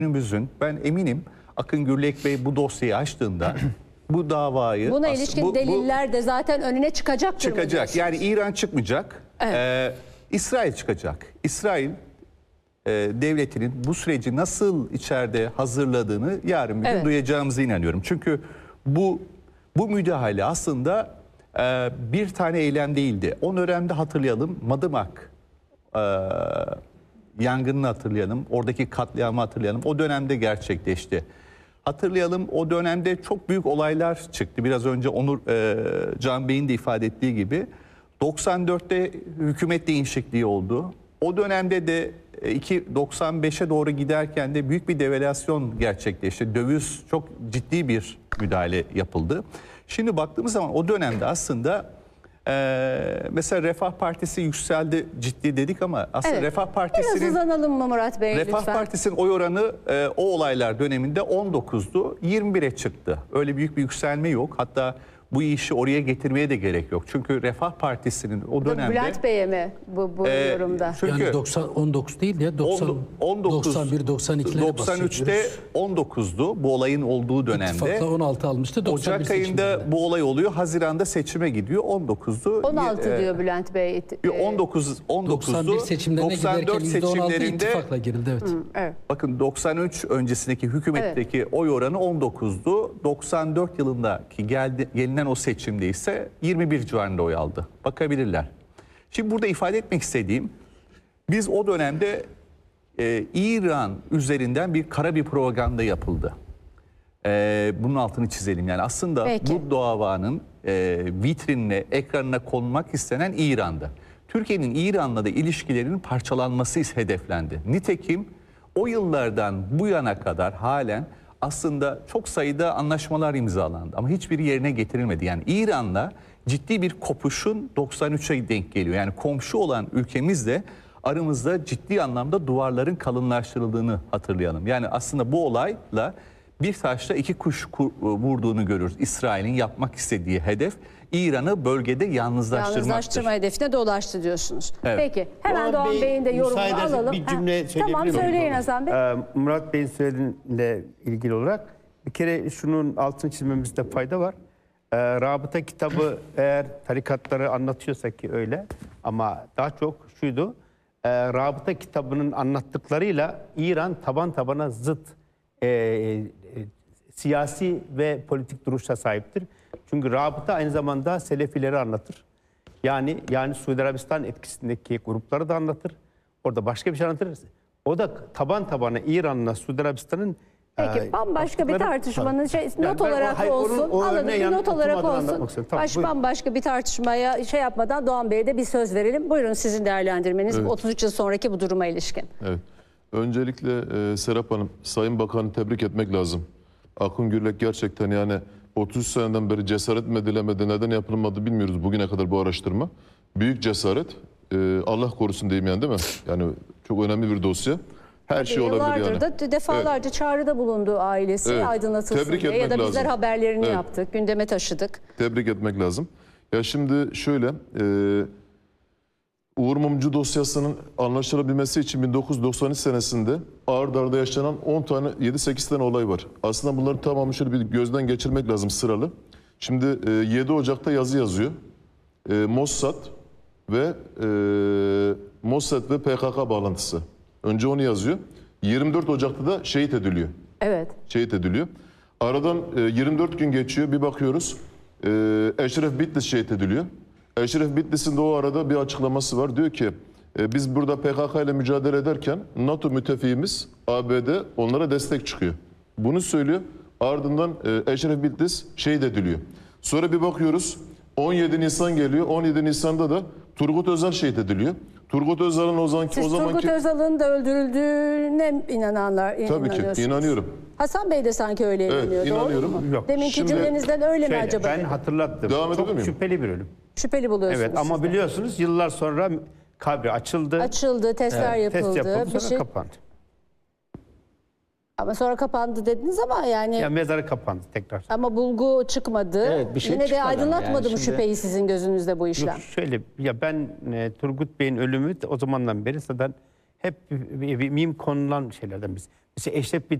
günümüzün, ben eminim Akın Gürlek Bey bu dosyayı açtığında bu davayı... Buna ilişkin deliller de zaten önüne çıkacaktır. Çıkacak. Yani İran çıkmayacak. Evet. İsrail çıkacak. İsrail devletinin bu süreci nasıl içeride hazırladığını yarın bir gün duyacağımıza inanıyorum. Çünkü bu müdahale aslında bir tane eylem değildi. O dönemde hatırlayalım, Madımak yangınını hatırlayalım, oradaki katliamı hatırlayalım. O dönemde gerçekleşti. Hatırlayalım, o dönemde çok büyük olaylar çıktı. Biraz önce Onur Can Bey'in de ifade ettiği gibi 94'te hükümet değişikliği oldu. O dönemde de 95'e doğru giderken de büyük bir devalüasyon gerçekleşti. Döviz çok ciddi bir müdahale yapıldı. Şimdi baktığımız zaman o dönemde aslında mesela Refah Partisi yükseldi ciddi dedik ama aslında Refah Partisi'nin... Biraz uzanalım mı Murat Bey Refah lütfen? Partisi'nin oy oranı o olaylar döneminde 19'du, 21'e çıktı. Öyle büyük bir yükselme yok. Hatta bu işi oraya getirmeye de gerek yok. Çünkü Refah Partisi'nin o dönemde... Bülent Bey'e mi bu yorumda? Çünkü yani 19 değil ya 91 92'lere 93'te 19'du bu olayın olduğu dönemde. İttifakla 16 almıştı. Ocak ayında bu olay oluyor. Haziran'da seçime gidiyor. 19'du. 16 diyor Bülent Bey. 19'du. 91 seçimlerine 94 giderken %16 seçimlerinde ittifakla girildi. Evet. Evet. bakın 93 öncesindeki hükümetteki oy oranı 19'du. 94 yılındaki gelinen o seçimde ise 21 civarında oy aldı. Bakabilirler. Şimdi burada ifade etmek istediğim, biz o dönemde İran üzerinden kara bir propaganda yapıldı. Bunun altını çizelim. Yani aslında bu davanın vitrinine, ekranına konmak istenen İran'dı. Türkiye'nin İran'la da ilişkilerinin parçalanması hedeflendi. Nitekim o yıllardan bu yana kadar halen aslında çok sayıda anlaşmalar imzalandı ama hiçbiri yerine getirilmedi. Yani İran'la ciddi bir kopuşun 93'e denk geliyor. Yani komşu olan ülkemizle aramızda ciddi anlamda duvarların kalınlaştırıldığını hatırlayalım. Yani aslında bu olayla bir taşla iki kuş vurduğunu görürüz. İsrail'in yapmak istediği hedef İran'ı bölgede yalnızlaştırmaktır. Yalnızlaştırma hedefine dolaştı diyorsunuz. Evet. Peki hemen Doğan Bey'in de yorumunu alalım. Bir cümle söyleyebilir tamam miyim? söyleyin Hasan Bey. Murat Bey'in söylediğiyle ilgili olarak bir kere şunun altını çizmemizde fayda var. Rabıta kitabı eğer tarikatları anlatıyorsa ki öyle ama daha çok şuydu. Rabıta kitabının anlattıklarıyla İran taban tabana zıt siyasi ve politik duruşa sahiptir. Çünkü rabıta aynı zamanda Selefileri anlatır. Yani Suudi Arabistan etkisindeki grupları da anlatır. Orada başka bir şey anlatır. O da taban tabana İran'la Suudi Arabistan'ın Peki bambaşka bir tartışmanın not olarak olsun. Anladım, bir not olarak olsun. Tamam, bambaşka bir tartışmaya yapmadan Doğan Bey'e de bir söz verelim. Buyurun sizin değerlendirmeniz 33 yıl sonraki bu duruma ilişkin. Evet. Öncelikle Serap Hanım, Sayın Bakan'ı tebrik etmek lazım. Akın Gürlek gerçekten yani 33 seneden beri cesaret mi edilemedi, neden yapılmadı bilmiyoruz bugüne kadar bu araştırma. Büyük cesaret. Allah korusun diyeyim yani, değil mi? Yani çok önemli bir dosya. Her şey olabilir yani. Da defalarca çağrıda bulundu ailesi aydınlatılsın Tebrik diye. Ya da bizler lazım. haberlerini yaptık, gündeme taşıdık. Tebrik etmek lazım. Ya şimdi şöyle, Uğur Mumcu dosyasının anlaşılabilmesi için 1993 senesinde ard arda yaşanan 10 tane, 7-8 tane olay var. Aslında bunların tamamını şöyle bir gözden geçirmek lazım sıralı. Şimdi 7 Ocak'ta yazı yazıyor. Mossad ve PKK bağlantısı. Önce onu yazıyor. 24 Ocak'ta da şehit ediliyor. Evet. Şehit ediliyor. Aradan 24 gün geçiyor. Bir bakıyoruz. Eşref Bitlis şehit ediliyor. Eşref Bitlis'in de o arada bir açıklaması var. Diyor ki biz burada PKK ile mücadele ederken NATO müttefiğimiz ABD onlara destek çıkıyor. Bunu söylüyor. Ardından Eşref Bitlis şehit ediliyor. Sonra bir bakıyoruz 17 Nisan geliyor. 17 Nisan'da da Turgut Özal şehit ediliyor. Turgut Özal'ın o zamanki... Turgut Özal'ın da öldürüldüğüne Tabii ki inanıyorum. Hasan Bey de sanki öyle inanıyor. İnanıyorum. Doğru mu? Deminki cümlenizden öyle mi acaba? Ben hatırlattım. Devam edebilir Çok miyim? şüpheli bir ölüm. Şüpheli buluyorsunuz. Evet ama biliyorsunuz yıllar sonra kabri açıldı. Açıldı, testler yapıldı. Test yapıldı, sonra kapandı. Ama sonra kapandı dediniz ama yani... Ya mezarı kapandı tekrar. Ama bulgu çıkmadı. Evet, bir şey Yine de çıkmadı aydınlatmadı yani mı şimdi... şüpheyi sizin gözünüzde bu işlem? Yok, şöyle ya ben Turgut Bey'in ölümü o zamandan beri zaten hep mim konulan şeylerden biz. Mesela Eşref